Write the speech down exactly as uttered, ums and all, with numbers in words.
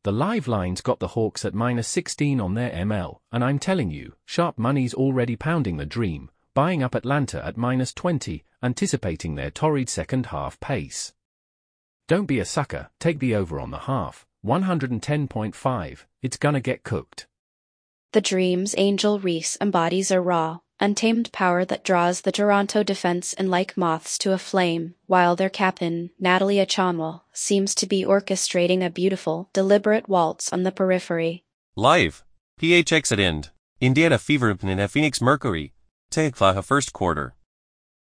The live lines got the Hawks at minus sixteen on their M L, and I'm telling you, sharp money's already pounding the dream, buying up Atlanta at minus twenty, anticipating their torrid second half pace. Don't be a sucker, take the over on the half, one hundred ten point five, it's gonna get cooked. The dreams Angel Reese embodies are raw, untamed power that draws the Toronto defense in like moths to a flame, while their captain, Natalie Achonwell, seems to be orchestrating a beautiful, deliberate waltz on the periphery. Live. P H X at end. Indiana Fever in Phoenix Mercury. Take first quarter.